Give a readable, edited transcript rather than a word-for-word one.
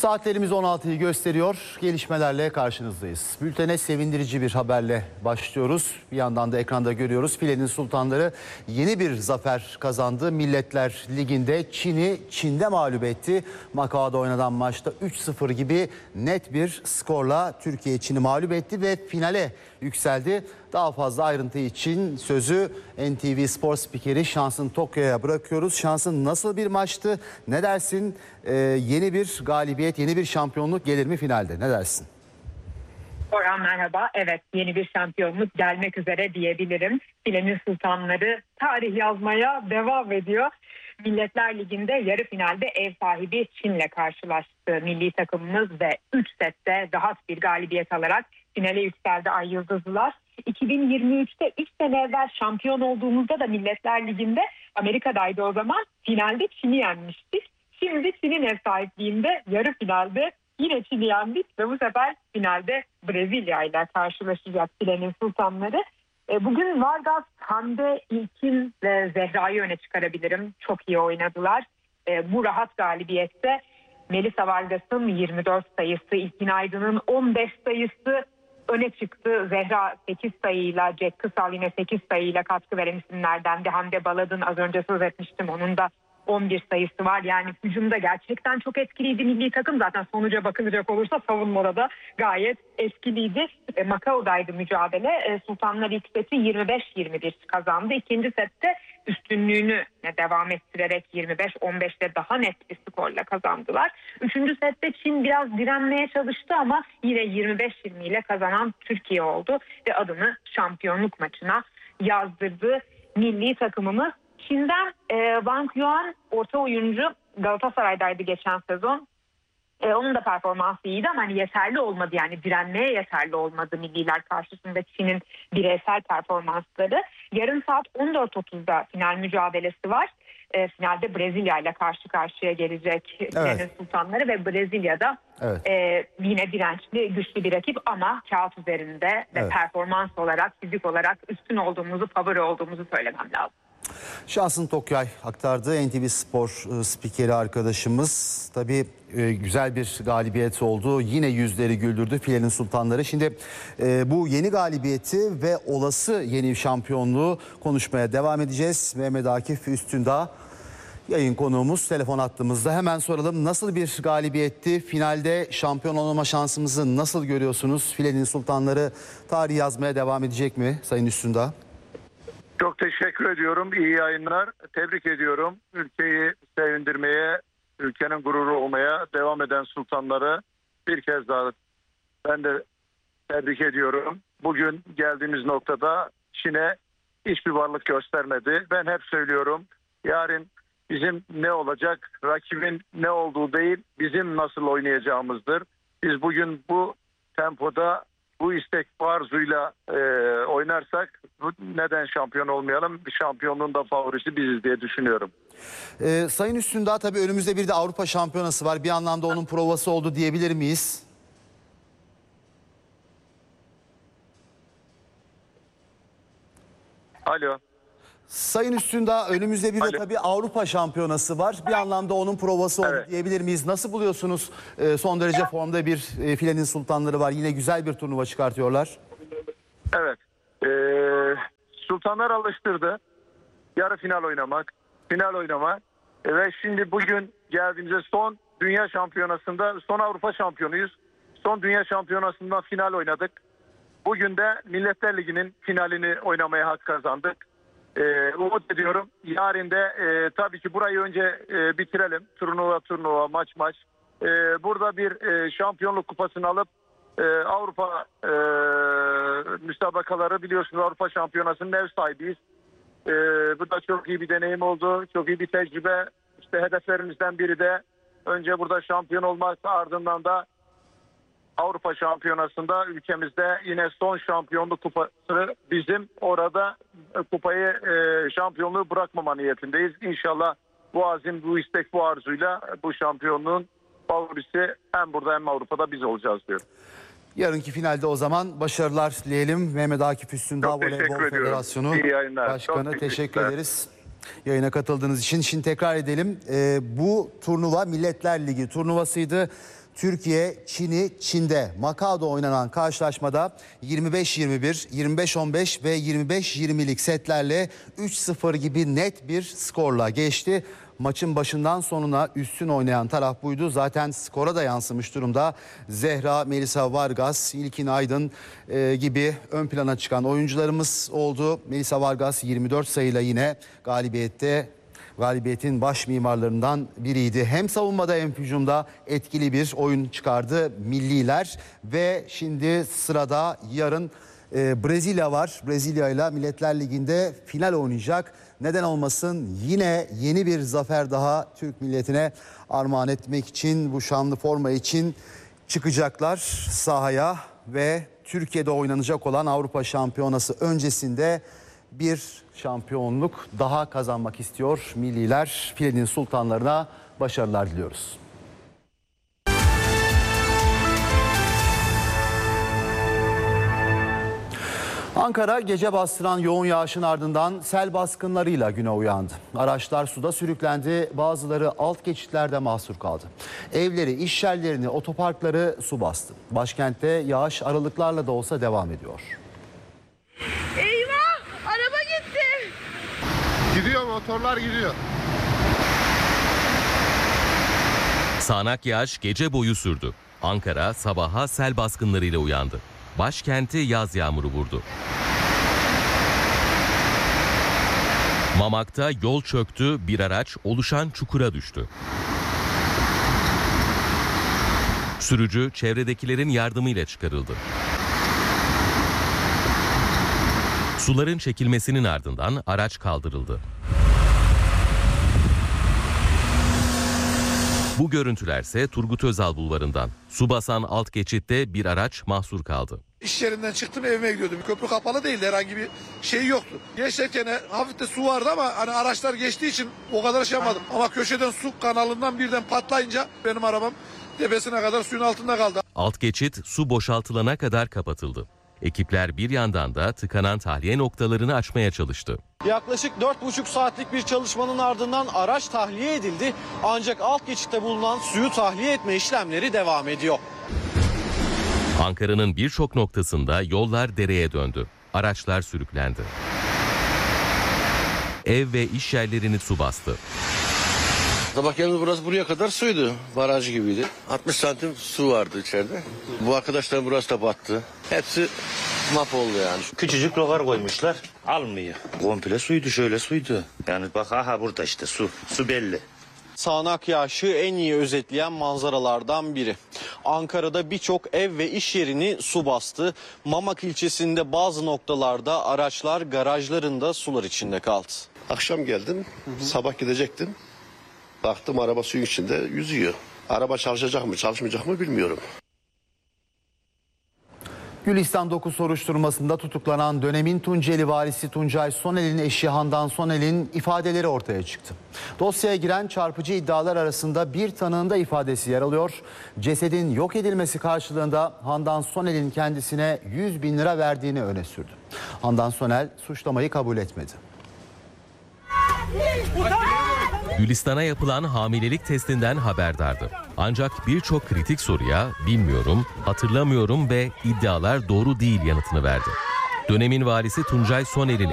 Saatlerimiz 16'yı gösteriyor. Gelişmelerle karşınızdayız. Bültene sevindirici bir haberle başlıyoruz. Bir yandan da ekranda görüyoruz. Filenin Sultanları yeni bir zafer kazandı. Milletler Ligi'nde Çin'de mağlup etti. Macao'da oynanan maçta 3-0 gibi net bir skorla Türkiye Çin'i mağlup etti ve finale yükseldi. Daha fazla ayrıntı için sözü NTV Spor spikeri Şansın Tokyo'ya bırakıyoruz. Şansın, nasıl bir maçtı? Ne dersin? Yeni bir galibiyet, yeni bir şampiyonluk gelir mi finalde? Ne dersin? Orhan merhaba. Evet, yeni bir şampiyonluk gelmek üzere diyebilirim. Filenin Sultanları tarih yazmaya devam ediyor. Milletler Ligi'nde yarı finalde ev sahibi Çin'le karşılaştı milli takımımız ve 3 sette rahat bir galibiyet alarak finale yükseldi Ay Yıldızlılar. 2023'te 3 sene evvel şampiyon olduğumuzda da Milletler Ligi'nde Amerika'daydı o zaman. Finalde Çin'i yenmiştik. Şimdi Çin'in ev sahipliğinde yarı finalde yine Çin'i yendik ve bu sefer finalde Brezilya ile karşılaşacak Filenin Sultanları. Bugün Vargas, Hande, İlkin ve Zehra'yı öne çıkarabilirim. Çok iyi oynadılar. Bu rahat galibiyette Melisa Vargas'ın 24 sayısı, İlkin Aydın'ın 15 sayısı öne çıktı. Zehra 8 sayıyla, Jack Kısal yine 8 sayıyla katkı veren isimlerden de. Hande Baladın, az önce söz etmiştim, onun da 11 sayısı var. Yani hücumda gerçekten çok etkiliydi milli takım. Zaten sonuca bakılacak olursa savunmada da gayet etkiliydi. Macao'daydı mücadele. Sultanlar ilk seti 25-21 kazandı. İkinci sette üstünlüğünü devam ettirerek 25-15'te daha net bir skorla kazandılar. Üçüncü sette Çin biraz direnmeye çalıştı ama yine 25-20 ile kazanan Türkiye oldu ve adını şampiyonluk maçına yazdırdı milli takımımız. Çin'den Wang Yuan, orta oyuncu, Galatasaray'daydı geçen sezon. Onun da performansı iyiydi ama hani yeterli olmadı, yani direnmeye yeterli olmadı milliler karşısında Çin'in bireysel performansları. Yarın saat 14.30'da final mücadelesi var. Finalde Brezilya ile karşı karşıya gelecek Filenin Sultanları ve Brezilya'da yine dirençli, güçlü bir rakip ama kağıt üzerinde ve performans olarak, fizik olarak üstün olduğumuzu, favori olduğumuzu söylemem lazım. Şansın Tokyay aktardı. NTV Spor spikeri arkadaşımız. Tabii güzel bir galibiyet oldu. Yine yüzleri güldürdü Filenin Sultanları. Şimdi bu yeni galibiyeti ve olası yeni şampiyonluğu konuşmaya devam edeceğiz. Mehmet Akif Üstündağ yayın konuğumuz, telefon attığımızda. Hemen soralım, nasıl bir galibiyetti? Finalde şampiyon olma şansımızı nasıl görüyorsunuz? Filenin Sultanları tarih yazmaya devam edecek mi Sayın Üstündağ? Çok teşekkür ediyorum. İyi yayınlar. Tebrik ediyorum. Ülkeyi sevindirmeye, ülkenin gururu olmaya devam eden sultanları bir kez daha ben de tebrik ediyorum. Bugün geldiğimiz noktada Çin'e hiçbir varlık göstermedi. Ben hep söylüyorum, yarın bizim ne olacak, rakibin ne olduğu değil, bizim nasıl oynayacağımızdır. Biz bugün bu tempoda, bu istek, bu arzuyla oynarsak neden şampiyon olmayalım? Bir şampiyonluğun da favorisi biziz diye düşünüyorum. Sayın Üstündağ, tabii önümüzde bir de Avrupa Şampiyonası var. Bir anlamda onun provası oldu diyebilir miyiz? Alo. Sayın Üstündağ, önümüzde bir de tabii Avrupa Şampiyonası var. Bir anlamda onun provası oldu diyebilir miyiz? Nasıl buluyorsunuz? Son derece formda bir Filenin Sultanları var. Yine güzel bir turnuva çıkartıyorlar. Evet. Sultanlar alıştırdı. Yarı final oynamak, final oynamak. Ve şimdi bugün geldiğimizde son Dünya Şampiyonası'nda, son Avrupa Şampiyonuyuz. Son Dünya Şampiyonası'nda final oynadık. Bugün de Milletler Ligi'nin finalini oynamaya hak kazandık. Umut ediyorum. Yarın da tabii ki burayı önce bitirelim. Turnuva, maç. Burada bir şampiyonluk kupasını alıp Avrupa müsabakaları, biliyorsunuz Avrupa Şampiyonası'nın ev sahibiyiz. Bu da çok iyi bir deneyim oldu. Çok iyi bir tecrübe. İşte hedeflerimizden biri de önce burada şampiyon olmak, ardından da Avrupa Şampiyonası'nda ülkemizde yine son şampiyonluk kupası bizim. Orada kupayı, şampiyonluğu bırakmama niyetindeyiz. İnşallah bu azim, bu istek, bu arzuyla bu şampiyonluğun favorisi hem burada hem Avrupa'da biz olacağız diyorum. Yarınki finalde o zaman başarılar dileyelim. Mehmet Akif Üstündağ, Voleybol Federasyonu Başkanı, teşekkür ederiz yayına katıldığınız için. Şimdi tekrar edelim. Bu turnuva Milletler Ligi turnuvasıydı. Türkiye, Çin'i Çin'de Macao'da oynanan karşılaşmada 25-21, 25-15 ve 25-20'lik setlerle 3-0 gibi net bir skorla geçti. Maçın başından sonuna üstün oynayan taraf buydu. Zaten skora da yansımış durumda. Zehra, Melisa Vargas, İlkin Aydın gibi ön plana çıkan oyuncularımız oldu. Melisa Vargas 24 sayıyla yine galibiyetin baş mimarlarından biriydi. Hem savunmada hem hücumda etkili bir oyun çıkardı milliler. Ve şimdi sırada yarın Brezilya var. Brezilya ile Milletler Ligi'nde final oynayacak. Neden olmasın, yine yeni bir zafer daha Türk milletine armağan etmek için, bu şanlı forma için çıkacaklar sahaya ve Türkiye'de oynanacak olan Avrupa Şampiyonası öncesinde bir şampiyonluk daha kazanmak istiyor milliler. Filenin sultanlarına başarılar diliyoruz. Ankara gece bastıran yoğun yağışın ardından sel baskınlarıyla güne uyandı. Araçlar suda sürüklendi, bazıları alt geçitlerde mahsur kaldı. Evleri, iş yerlerini, otoparkları su bastı. Başkentte yağış aralıklarla da olsa devam ediyor. Eyvah! Araba gitti. Gidiyor, motorlar gidiyor. Sağanak yağış gece boyu sürdü. Ankara sabaha sel baskınlarıyla uyandı. Başkenti yaz yağmuru vurdu. Mamak'ta yol çöktü, bir araç oluşan çukura düştü. Sürücü çevredekilerin yardımıyla çıkarıldı. Suların çekilmesinin ardından araç kaldırıldı. Bu görüntülerse Turgut Özal Bulvarı'ndan. Su basan alt geçitte bir araç mahsur kaldı. İş yerinden çıktım, evime gidiyordum. Köprü kapalı değildi, herhangi bir şey yoktu. Geçerken hafif de su vardı ama hani araçlar geçtiği için o kadar şey yapmadım. Ama köşeden su kanalından birden patlayınca benim arabam tepesine kadar suyun altında kaldı. Alt geçit su boşaltılana kadar kapatıldı. Ekipler bir yandan da tıkanan tahliye noktalarını açmaya çalıştı. Yaklaşık 4,5 saatlik bir çalışmanın ardından araç tahliye edildi. Ancak alt geçitte bulunan suyu tahliye etme işlemleri devam ediyor. Ankara'nın birçok noktasında yollar dereye döndü. Araçlar sürüklendi. Ev ve iş yerlerini su bastı. Sabah geldi, burası buraya kadar suydu. Baraj gibiydi. 60 santim su vardı içeride. Bu arkadaşlar burası da battı. Hepsi mahvoldu yani. Küçücük logar koymuşlar. Almıyor. Komple suydu, şöyle suydu. Yani bak aha burada işte su. Su belli. Sağanak yağışı en iyi özetleyen manzaralardan biri. Ankara'da birçok ev ve iş yerini su bastı. Mamak ilçesinde bazı noktalarda araçlar garajlarında sular içinde kaldı. Akşam geldim, sabah gidecektim. Baktım araba suyun içinde yüzüyor. Araba çalışacak mı, çalışmayacak mı bilmiyorum. Gülistan 9 soruşturmasında tutuklanan dönemin Tunceli valisi Tuncay Sonel'in eşi Handan Sonel'in ifadeleri ortaya çıktı. Dosyaya giren çarpıcı iddialar arasında bir tanığın da ifadesi yer alıyor. Cesedin yok edilmesi karşılığında Handan Sonel'in kendisine 100.000 lira verdiğini öne sürdü. Handan Sonel suçlamayı kabul etmedi. Gülistan'a yapılan hamilelik testinden haberdardı. Ancak birçok kritik soruya bilmiyorum, hatırlamıyorum ve iddialar doğru değil yanıtını verdi. Dönemin valisi Tuncay Sonel'in